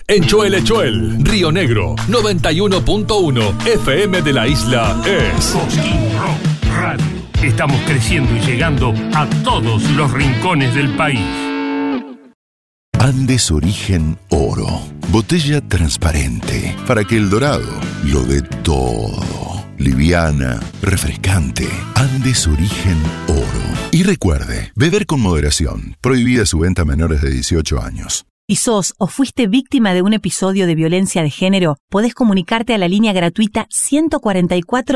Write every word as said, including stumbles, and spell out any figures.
En Choel Choel, Río Negro, noventa y uno punto uno F M de la isla es Cosquín Rock Radio. Estamos creciendo y llegando a todos los rincones del país. Andes Origen Oro. Botella transparente para que el dorado lo dé todo. Liviana, refrescante. Andes Origen Oro. Y recuerde, beber con moderación. Prohibida su venta a menores de dieciocho años. Si sos o fuiste víctima de un episodio de violencia de género, podés comunicarte a la línea gratuita ciento cuarenta y cuatro